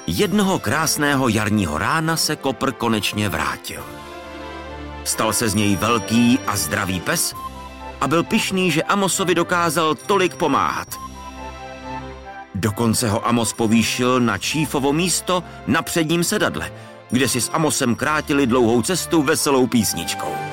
Jednoho krásného jarního rána se Kopr konečně vrátil. Stal se z něj velký a zdravý pes a byl pyšný, že Amosovi dokázal tolik pomáhat. Dokonce ho Amos povýšil na šífovo místo na předním sedadle, kde si s Amosem krátili dlouhou cestu veselou písničkou.